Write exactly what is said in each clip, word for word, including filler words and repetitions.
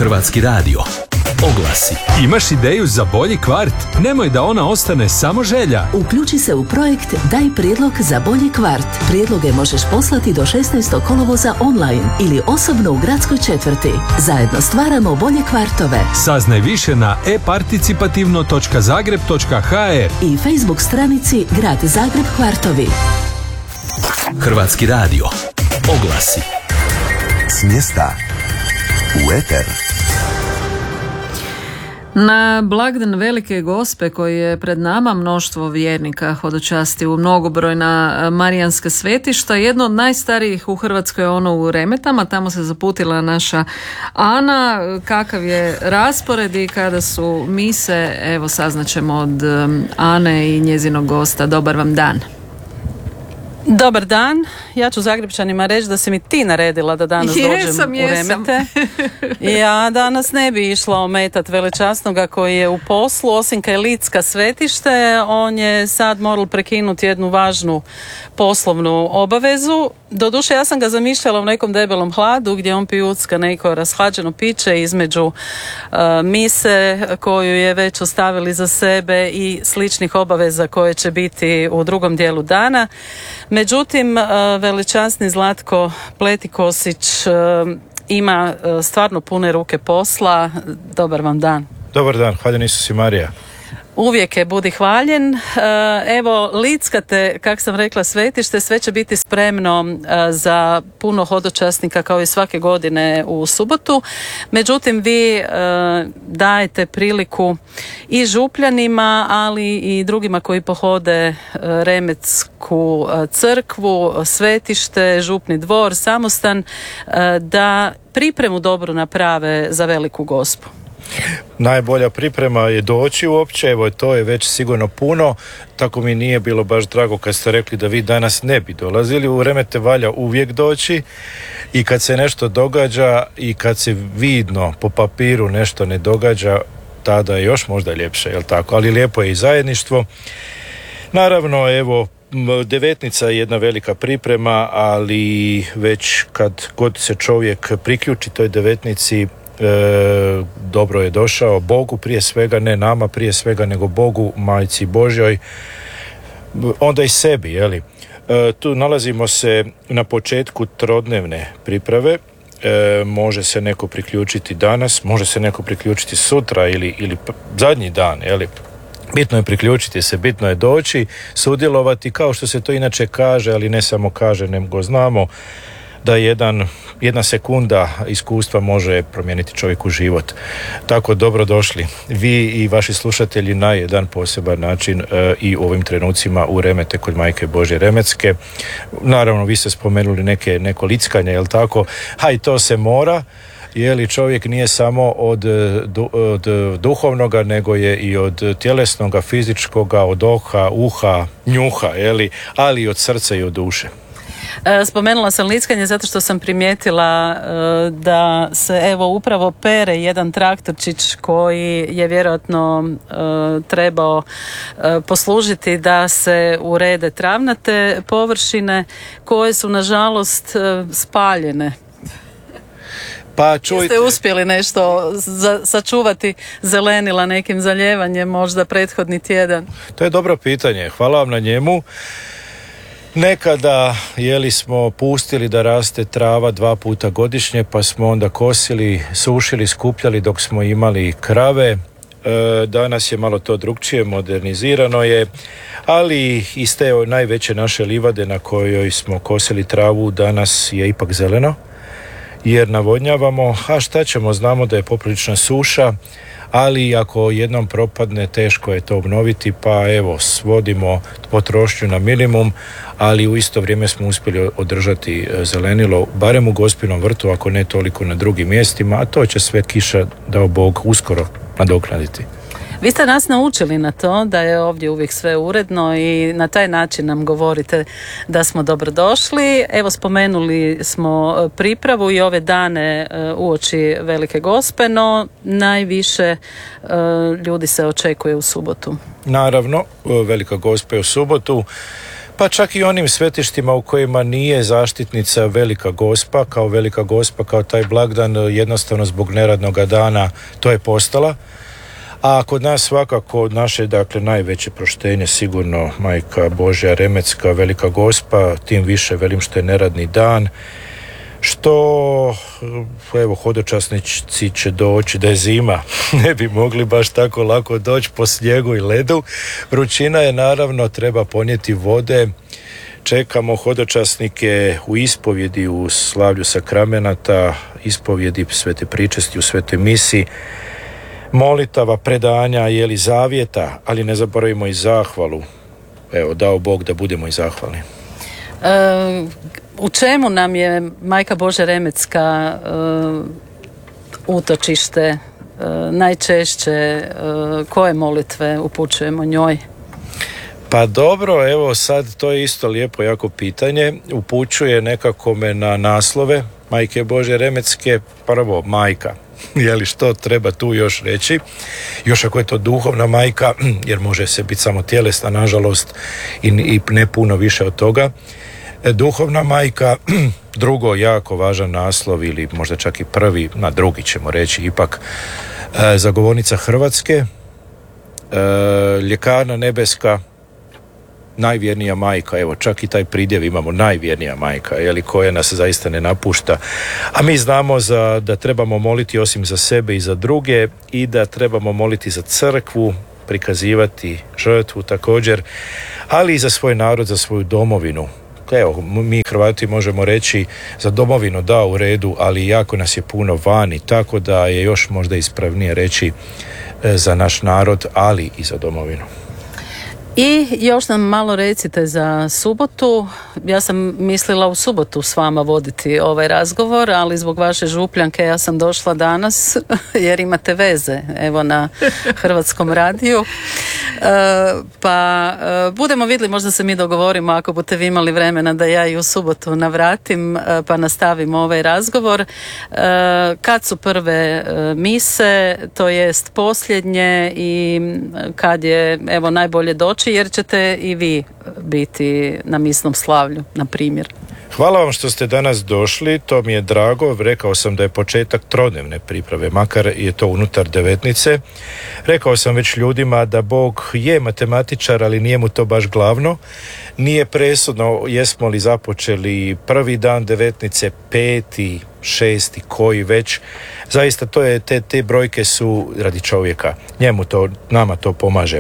Hrvatski radio. Oglasi. Imaš ideju za bolji kvart? Nemoj da ona ostane samo želja. Uključi se u projekt Daj prijedlog za bolji kvart. Prijedloge možeš poslati do šesnaestog kolovoza online ili osobno u gradskoj četvrti. Zajedno stvaramo bolje kvartove. Saznaj više na e participativno točka zagreb točka ha er i Facebook stranici Grad Zagreb kvartovi. Hrvatski radio. Oglasi. S mjesta u eter. Na blagdan Velike Gospe koji je pred nama, mnoštvo vjernika hodočasti u mnogobrojna marijanska svetišta. Jedno od najstarijih u Hrvatskoj je ono u Remetama, tamo se zaputila naša Ana. Kakav je raspored i kada su mise, evo saznaćemo od Ane i njezinog gosta. Dobar vam dan. Dobar dan, ja ću Zagrebčanima reći da si mi ti naredila da danas jesam, dođem jesam. u Remete. Ja danas ne bi išla ometat velečasnoga koji je u poslu, osim kaj Litska svetište, on je sad moral prekinuti jednu važnu poslovnu obavezu. Doduše, ja sam ga zamišljala u nekom debelom hladu gdje on pijucka neko rashlađeno piće između uh, mise koju je već ostavili za sebe i sličnih obaveza koje će biti u drugom dijelu dana. Međutim, uh, velečasni Zlatko Pletikosić uh, ima uh, stvarno pune ruke posla. Dobar vam dan. Dobar dan, hvaljen Isus i Marija. Uvijek je budi hvaljen. Evo, lickate, kak sam rekla, svetište, sve će biti spremno za puno hodočasnika kao i svake godine u subotu. Međutim, vi dajete priliku i župljanima, ali i drugima koji pohode Remetsku crkvu, svetište, župni dvor, samostan, da pripremu dobro naprave za Veliku Gospu. Najbolja priprema je doći uopće, evo to je već sigurno puno, tako mi nije bilo baš drago kad ste rekli da vi danas ne bi dolazili. U Remete valja uvijek doći i kad se nešto događa i kad se vidno po papiru nešto ne događa, tada je još možda ljepše, jel tako? Ali lijepo je i zajedništvo. Naravno, evo, devetnica je jedna velika priprema, ali već kad god se čovjek priključi toj devetnici, E, dobro je došao Bogu, prije svega, ne nama prije svega, nego Bogu, Majci Božjoj, onda i sebi, jeli. E, tu nalazimo se na početku trodnevne priprave. E, može se neko priključiti danas, može se neko priključiti sutra ili, ili zadnji dan, jeli. Bitno je priključiti se, bitno je doći, sudjelovati, kao što se to inače kaže, ali ne samo kaže, nego znamo da jedan, jedna sekunda iskustva može promijeniti čovjeku život. Tako dobro došli vi i vaši slušatelji na jedan poseban način e, i u ovim trenucima u Remete kod Majke Božje Remetske. Naravno, vi ste spomenuli neke, neko lickanje, jel tako? Ha, i to se mora, je li čovjek nije samo od, od duhovnoga, nego je i od tjelesnoga, fizičkoga, od oka, uha, njuha, je li, ali i od srca i od duše. Spomenula sam lickanje zato što sam primijetila da se evo upravo pere jedan traktorčić koji je vjerojatno trebao poslužiti da se urede travnate površine koje su nažalost spaljene. Pa čujte. Jeste uspjeli nešto za, sačuvati zelenila nekim zaljevanjem možda prethodni tjedan? To je dobro pitanje, hvala vam na njemu. Nekada jeli smo pustili da raste trava dva puta godišnje, pa smo onda kosili, sušili, skupljali dok smo imali krave. E, danas je malo to drukčije, modernizirano je, ali iz te najveće naše livade na kojoj smo kosili travu danas je ipak zeleno, jer navodnjavamo, a šta ćemo, znamo da je poprilična suša, ali ako jednom propadne, teško je to obnoviti, pa evo, svodimo potrošnju na minimum, ali u isto vrijeme smo uspjeli održati zelenilo, barem u Gospinom vrtu, ako ne toliko na drugim mjestima, a to će sve kiša, dao Bog, uskoro nadoknaditi. Vi ste nas naučili na to da je ovdje uvijek sve uredno i na taj način nam govorite da smo dobrodošli. Evo, spomenuli smo pripravu i ove dane uoči Velike Gospe, no najviše ljudi se očekuje u subotu. Naravno, Velika Gospa je u subotu. pa čak i onim svetištima u kojima nije zaštitnica Velika Gospa, kao Velika Gospa, kao taj blagdan, jednostavno zbog neradnog dana to je postala. A kod nas svakako naše, dakle, najveće proštenje sigurno Majka Božja Remecka, Velika Gospa, tim više velim što je neradni dan, što, evo, hodočasnici će doći, da je zima, ne bi mogli baš tako lako doći po snijegu i ledu. Vrućina je, naravno, treba ponijeti vode. Čekamo hodočasnike u ispovjedi, u slavlju sakramenata, ispovjedi svete pričesti, u svete misi, molitava, predanja, jeli, zavjeta, ali ne zaboravimo i zahvalu. Evo, dao Bog da budemo i zahvalni. E, u čemu nam je Majka Božja Remecka e, utočište, e, najčešće e, koje molitve upućujemo njoj? Pa dobro, evo sad to je isto lijepo jako pitanje. Upućuje nekako me na naslove Majke Božje Remecke. Prvo, majka. Jeli, što treba tu još reći? Još ako je to duhovna majka, jer može se biti samo tjelesna, nažalost, i, i ne puno više od toga. Duhovna majka, drugo jako važan naslov, ili možda čak i prvi, na drugi ćemo reći ipak, e, zagovornica Hrvatske, e, ljekarna nebeska, najvjernija majka, evo čak i taj pridjev imamo, najvjernija majka, jeli, koja nas zaista ne napušta. A mi znamo za, da trebamo moliti osim za sebe i za druge, i da trebamo moliti za crkvu, prikazivati žrtvu također, ali i za svoj narod, za svoju domovinu. Evo, mi Hrvati možemo reći za domovinu da, u redu, ali jako nas je puno vani, tako da je još možda ispravnije reći za naš narod, ali i za domovinu. I još nam malo recite za subotu. Ja sam mislila u subotu s vama voditi ovaj razgovor, ali zbog vaše župljanke ja sam došla danas jer imate veze, evo, na Hrvatskom radiju. E, pa e, budemo vidjeli, možda se mi dogovorimo ako budete vi imali vremena da ja i u subotu navratim, e, pa nastavimo ovaj razgovor. E, kad su prve e, mise, to jest posljednje, i kad je, evo, najbolje doći, jer ćete i vi biti na misnom slavlju, na primjer. Hvala vam što ste danas došli, to mi je drago. Rekao sam da je početak trodnevne priprave, makar je to unutar devetnice. Rekao sam već ljudima da Bog je matematičar, ali nije mu to baš glavno. Nije presudno jesmo li započeli prvi dan devetnice, peti, šesti, koji već. Zaista to je, te, te brojke su radi čovjeka. Njemu to, nama to pomaže.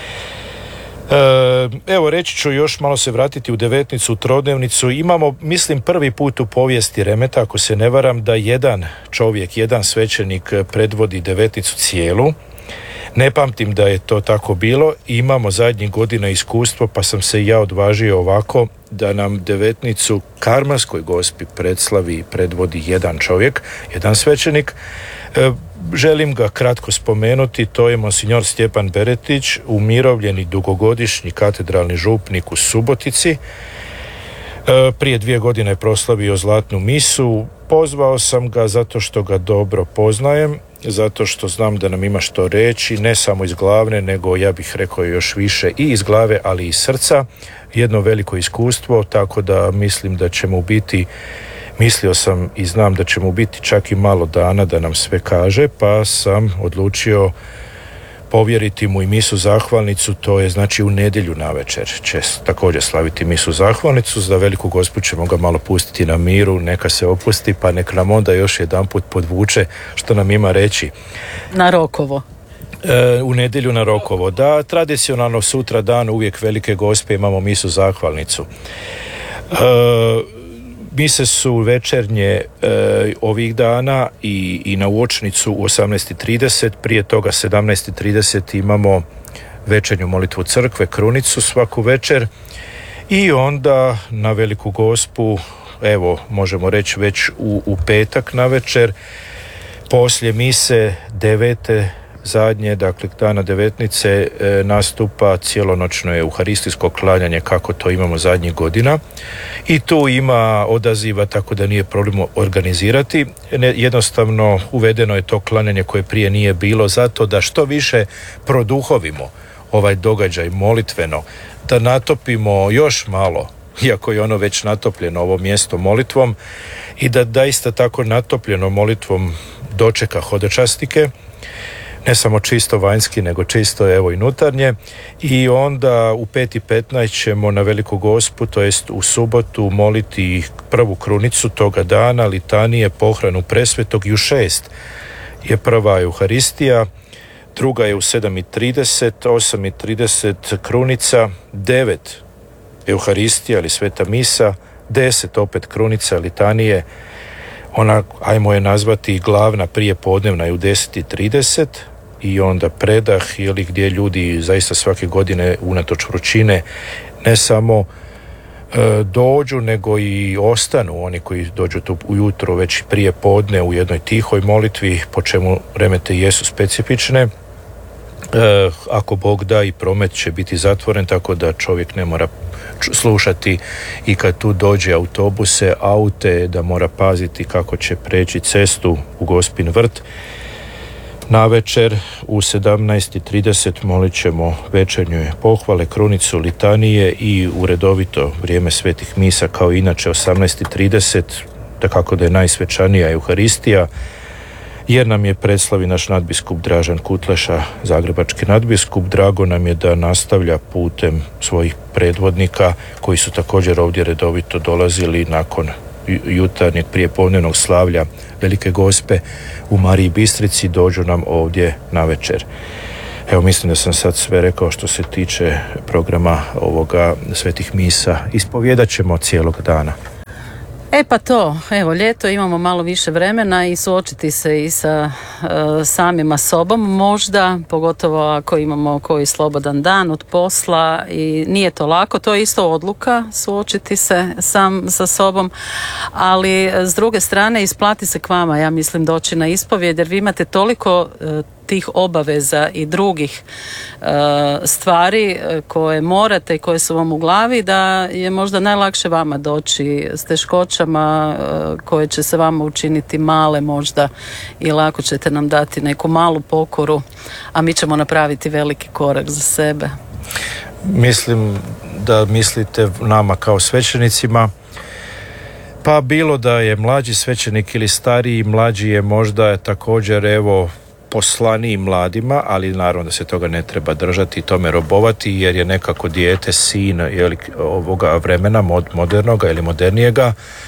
Evo, reći ću još malo se vratiti u devetnicu, u trodnevnicu. Imamo, mislim, prvi put u povijesti Remeta, ako se ne varam, da jedan čovjek, jedan svećenik predvodi devetnicu cijelu. Ne pamtim da je to tako bilo. Imamo zadnjih godina iskustvo, pa sam se ja odvažio ovako da nam devetnicu Karmelskoj Gospi predslavi i predvodi jedan čovjek, jedan svećenik. Želim ga kratko spomenuti, to je monsignor Stjepan Beretić, umirovljeni dugogodišnji katedralni župnik u Subotici. Prije dvije godine je proslavio zlatnu misu. Pozvao sam ga zato što ga dobro poznajem, zato što znam da nam ima što reći, ne samo iz glavne, nego ja bih rekao još više i iz glave, ali i iz srca. Jedno veliko iskustvo, tako da mislim da će mu biti, mislio sam i znam da će mu biti čak i malo dana da nam sve kaže, pa sam odlučio povjeriti mu i misu zahvalnicu. To je znači u nedjelju navečer će također slaviti misu zahvalnicu. Za Veliku Gospu ćemo ga malo pustiti na miru, neka se opusti, pa nek nam onda još jedanput podvuče što nam ima reći. Na Rokovo. E, u nedjelju na Rokovo. Da, tradicionalno sutra dan uvijek Velike Gospe imamo misu zahvalnicu. E, Mise su večernje e, ovih dana i, i na uočnicu u osamnaest i trideset, prije toga sedamnaest i trideset imamo večernju molitvu crkve, krunicu svaku večer, i onda na Veliku Gospu, evo možemo reći već u, u petak na večer, poslije mise devete, zadnje, dakle dana devetnice, e, nastupa cijelonoćno euharistijsko klanjanje kako to imamo zadnjih godina, i tu ima odaziva, tako da nije problem organizirati. Ne, jednostavno uvedeno je to klanjanje koje prije nije bilo, zato da što više produhovimo ovaj događaj molitveno, da natopimo još malo, iako je ono već natopljeno ovo mjesto molitvom, i da daista tako natopljeno molitvom dočeka hodočastike, ne samo čisto vanjski, nego čisto evo i unutarnje, i onda u pet i petnaest ćemo na Veliku Gospu, to jest u subotu, moliti prvu krunicu toga dana, litanije, pohranu presvetog, i u šest je prva Euharistija, druga je u sedam i trideset, osam i trideset krunica, devet Euharistija ili Sveta Misa, deset opet krunica, litanije, ona, ajmo je nazvati glavna prije podnevna, je u deset i trideset, i onda predah, ili gdje ljudi zaista svake godine unatoč vrućine ne samo e, dođu, nego i ostanu, oni koji dođu tu ujutro već prije podne u jednoj tihoj molitvi, po čemu remete jesu specifične. E, ako Bog da, i promet će biti zatvoren, tako da čovjek ne mora slušati, i kad tu dođe autobuse, aute, da mora paziti kako će preći cestu u Gospin vrt. Navečer u sedamnaest i trideset molit ćemo večernje pohvale, krunicu, litanije, i u redovito vrijeme svetih misa kao inače osamnaest i trideset, da kako da je najsvečanija Euharistija, jer nam je predslavi naš nadbiskup Dražen Kutleša, zagrebački nadbiskup. Drago nam je da nastavlja putem svojih predvodnika koji su također ovdje redovito dolazili nakon jutarnjeg prijepodnevnog slavlja Velike Gospe u Mariji Bistrici, dođu nam ovdje na večer. Evo, mislim da sam sad sve rekao što se tiče programa ovoga svetih misa. Ispovjedat ćemo cijelog dana. E pa to, evo, ljeto, imamo malo više vremena i suočiti se i sa e, samima sobom možda, pogotovo ako imamo koji slobodan dan od posla, i nije to lako, to je isto odluka suočiti se sam sa sobom, ali s druge strane isplati se k vama, ja mislim, doći na ispovjed, jer vi imate toliko e, tih obaveza i drugih e, stvari koje morate i koje su vam u glavi, da je možda najlakše vama doći s teškoćama e, koje će se vama učiniti male možda, i lako ćete nam dati neku malu pokoru, a mi ćemo napraviti veliki korak za sebe. Mislim da mislite nama kao svećenicima, pa bilo da je mlađi svećenik ili stariji, mlađi je možda također evo poslaniji mladima, ali naravno da se toga ne treba držati i tome robovati, jer je nekako dijete, sin jeli, ovoga vremena mod, modernoga ili modernijega.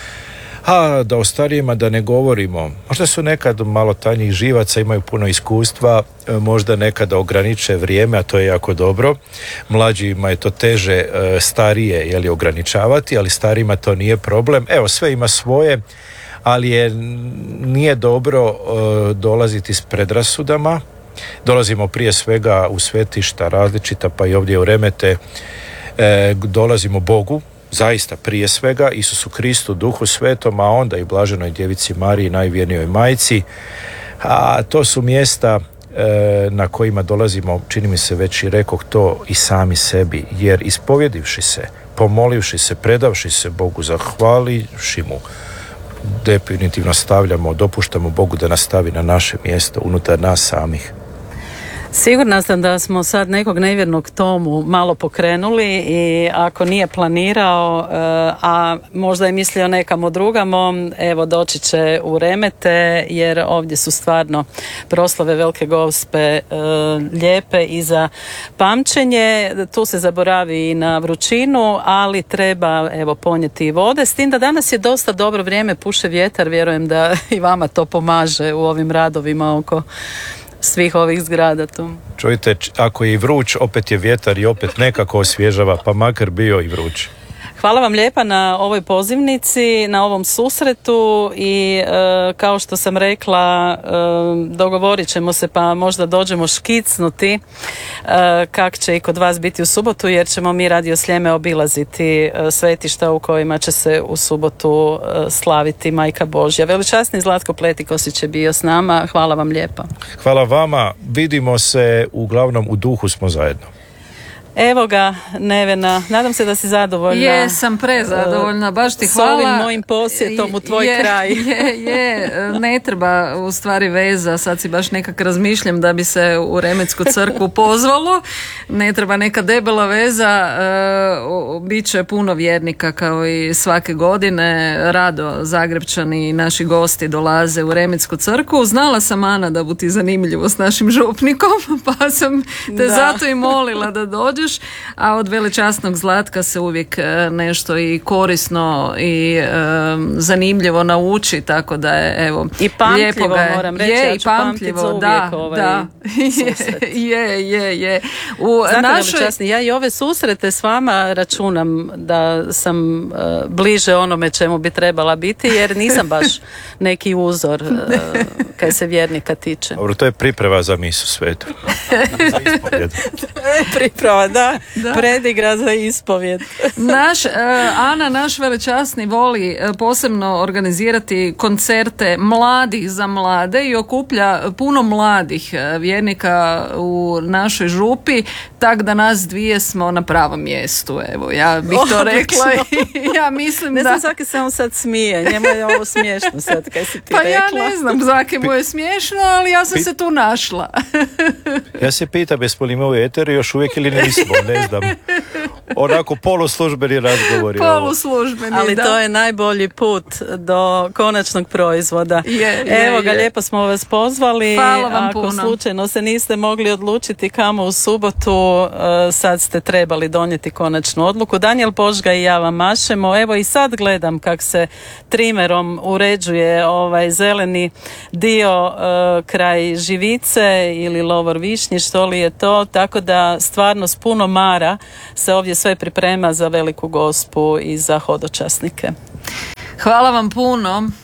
A da o starijima da ne govorimo, možda su nekad malo tanjih živaca, imaju puno iskustva, možda nekada ograniče vrijeme, a to je jako dobro. Mlađima je to teže, starije jeli, ograničavati, ali starijima to nije problem. Evo, sve ima svoje, ali je, nije dobro uh, dolaziti s predrasudama. Dolazimo prije svega u svetišta različita, pa i ovdje u Remete, e, dolazimo Bogu, zaista prije svega, Isusu Kristu, Duhu Svetom, a onda i Blaženoj Djevici Mariji, najvjernijoj majci. A to su mjesta e, na kojima dolazimo, čini mi se već i rekoh to, i sami sebi, jer ispovjedivši se, pomolivši se, predavši se Bogu, zahvalivši mu, definitivno stavljamo, dopuštamo Bogu da nastavi na naše mjesto unutar nas samih. Sigurna sam da smo sad nekog nevjernog Tomu malo pokrenuli, i ako nije planirao, a možda je mislio nekamo drugamo, evo doći će u Remete, jer ovdje su stvarno proslave Velike Gospe lijepe i za pamćenje. Tu se zaboravi i na vrućinu, ali treba evo ponijeti i vode, s tim da danas je dosta dobro vrijeme, puše vjetar, vjerujem da i vama to pomaže u ovim radovima oko svih ovih zgrada tu. Čujte, ako je i vruć, opet je vjetar i opet nekako osvježava, pa makar bio i vruć. Hvala vam lijepa na ovoj pozivnici, na ovom susretu, i e, kao što sam rekla, e, dogovorit ćemo se, pa možda dođemo škicnuti e, kak će i kod vas biti u subotu, jer ćemo mi Radio Sljeme obilaziti e, svetišta u kojima će se u subotu e, slaviti Majka Božja. Veličasni Zlatko Pletikosić je bio s nama, hvala vam lijepa. Hvala vama, vidimo se, uglavnom u duhu smo zajedno. Evo ga, Nevena, nadam se da si zadovoljna. Jesam prezadovoljna, baš ti s hvala. ovim mojim posjetom u tvoj je, kraj. Je, je, ne treba u stvari veza, sad si baš nekak razmišljam da bi se u Remetsku crkvu pozvalo, ne treba neka debela veza, e, bit će puno vjernika kao i svake godine, rado Zagrebčani i naši gosti dolaze u Remetsku crkvu. Znala sam, Ana, da bu ti zanimljivo s našim župnikom, pa sam te Da. zato i molila da dođeš, a od velečasnog Zlatka se uvijek e, nešto i korisno i e, zanimljivo nauči, tako da je, evo, I pamtljivo, lijepo ga je. moram reći, je, ja i ću pamtit pamtljivo, za uvijek da, ovaj da. susret. je, je, je. U Znate, našoj... veličasni, ja i ove susrete s vama računam da sam uh, bliže onome čemu bi trebala biti, jer nisam baš neki uzor uh, kad se vjernika tiče. Dobro, to je priprema za misu svetu. Za ispovjed. Priprava, da, predigra za ispovjed. Naš, uh, Ana, naš velečasni voli uh, posebno organizirati koncerte mladih za mlade i okuplja puno mladih uh, vjernika u našoj župi, tak da nas dvije smo na pravom mjestu. Evo, ja bih to Odlično. rekla i ja mislim Ne da... znam, svaki se on sad smije, njemu je ovo smiješno sad kad si ti Pa rekla. ja ne znam, Zaki mu je smiješno, ali ja sam se tu našla. Ja se pitam jesmo li mi u eteru još uvijek ili nismo, ne znam. Onako poluslužbeni razgovori. ovo. Poluslužbeni, Ali da. to je najbolji put do konačnog proizvoda. Je, je, Evo ga, je. lijepo smo vas pozvali. Hvala vam Ako puno. slučajno se niste mogli odlučiti kamo u subotu, e, sad ste trebali donijeti konačnu odluku. Daniel Požga i ja vam mašemo. Evo i sad gledam kak se trimerom uređuje ovaj zeleni dio e, kraj Živice ili Lovor Višnji, što li je to. Tako da stvarno s puno mara se ovdje sve priprema za Veliku Gospu i za hodočasnike. Hvala vam puno.